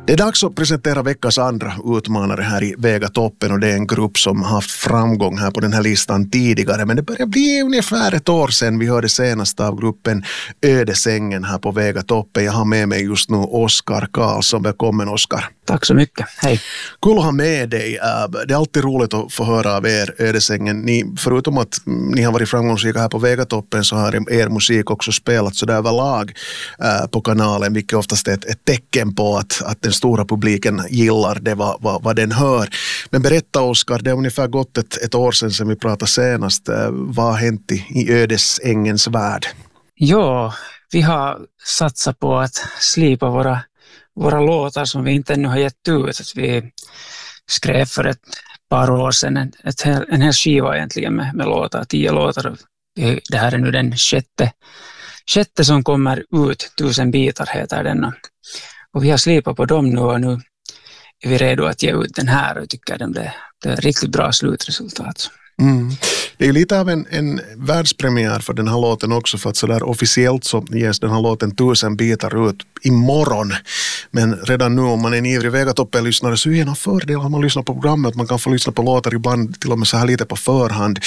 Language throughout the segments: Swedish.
Det är dags att presentera veckans andra utmanare här i Väga toppen, och det är en grupp som haft framgång här på den här listan tidigare, men det börjar bli ungefär ett år sedan vi hörde senast av gruppen Ödesängen här på Väga toppen. Jag har med mig just nu Oskar Karlsson. Välkommen, Oskar. Tack så mycket, hej. Kul att ha med dig. Det är alltid roligt att få höra av er, Ödesängen. Förutom att ni har varit framgångsrika här på Väga toppen, så har er musik också spelat så där överlag på kanalen, vilket oftast är ett tecken på att den stora publiken gillar det vad den hör. Men berätta, Oskar, det är ungefär gått ett år sedan vi pratade senast. Vad har hänt i Ödesängens värld? Ja, vi har satsat på att slipa våra låtar som vi inte ännu har gett ut. Att vi skrev för ett par år sedan en hel skiva egentligen med låtar, 10 låtar. Det här är nu den sjätte som kommer ut, 1000 bitar heter den. Och vi har slipat på dem nu, och nu är vi redo att ge ut den här, och tycker den blev riktigt bra slutresultat. Mm. Det är ju lite av en världspremiär för den här låten också, för att sådär officiellt så ges den här låten 1000 bitar ut imorgon. Men redan nu, om man är en ivrig Vegatoppen-lyssnare, så är en av fördelar om man lyssnar på programmet att man kan få lyssna på låtar ibland till och med så här lite på förhand.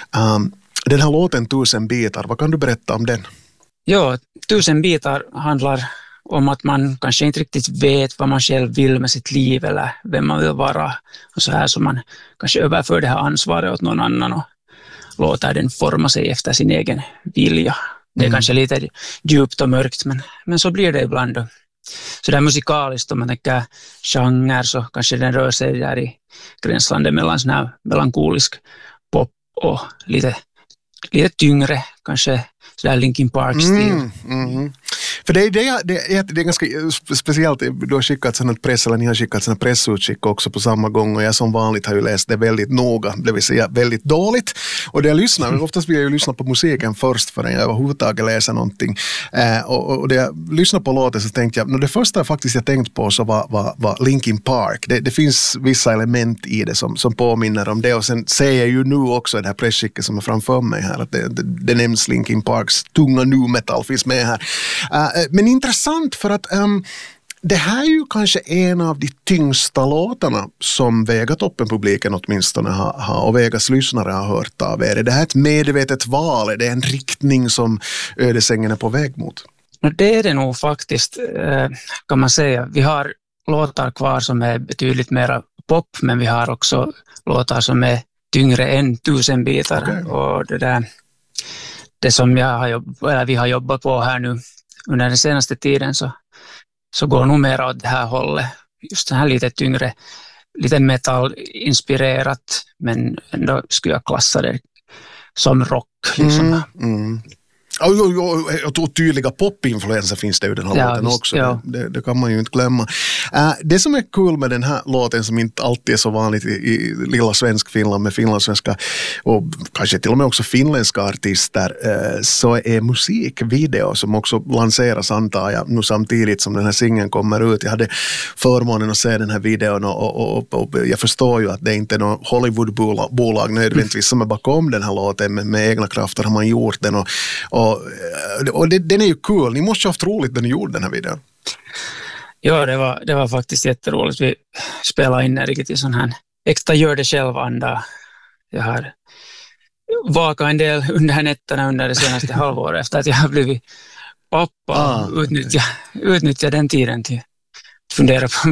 Den här låten 1000 bitar, vad kan du berätta om den? Ja, 1000 bitar handlar om att man kanske inte riktigt vet vad man själv vill med sitt liv eller vem man vill vara. Och så här, så man kanske överför det här ansvaret åt någon annan och låter den forma sig efter sin egen vilja. Det är kanske lite djupt och mörkt, men så blir det ibland. Så där musikaliskt, om man tänker genre, så kanske den rör sig där i gränslandet mellan sån här melankolisk pop och lite tyngre, kanske sådär Linkin Park-stil. För det är ganska speciellt. Du har skickat sådant press, eller ni har skickat sådant pressutskick också på samma gång, och jag som vanligt har ju läst det väldigt noga, det vill säga väldigt dåligt. Och det jag lyssnar, oftast vill jag ju lyssna på musiken först förrän jag överhuvudtaget läser någonting. Och det jag lyssnar på låten så tänkte jag, det första faktiskt jag tänkt på så var Linkin Park. Det finns vissa element i det som påminner om det, och sen ser jag ju nu också det här pressskicket som är framför mig här, att det nämns Linkin Parks tunga nu metal finns med här. Men intressant, för att det här är ju kanske en av de tyngsta låtarna som Vegatoppen-publiken åtminstone har och Vegas lyssnare har hört av er. Är det här ett medvetet val? Är det en riktning som Ödesängen är på väg mot? Det är det nog faktiskt, kan man säga. Vi har låtar kvar som är betydligt mer pop, men vi har också låtar som är tyngre än 1000 bitar. Okay. Och det som vi har jobbat på här nu under den senaste tiden, så går nog mer åt det här hållet. Just det här lite tyngre, lite metal-inspirerat, men ändå skulle jag klassa det som rock. Liksom. Och tydliga popinfluenser finns det ju den här låten också. Ja. Det kan man ju inte glömma. Det som är kul med den här låten, som inte alltid är så vanligt i lilla svensk Finland med finlandssvenska och kanske till och med också finländska artister, så är musikvideo som också lanseras, antar jag, nu samtidigt som den här singeln kommer ut. Jag hade förmånen att se den här videon, och jag förstår ju att det inte är någon Hollywoodbolag nödvändigtvis som är bakom den här låten, men med egna krafter har man gjort den, och den är ju kul. Ni måste ju ha haft roligt när ni gjorde den här videon. Ja, det var faktiskt jätteroligt. Vi spelade in riktigt i sån här äkta gör det själv-anda. Jag har vakat en del under nätterna under det senaste halvåret efter att jag har blivit pappa och utnyttja den tiden till att fundera på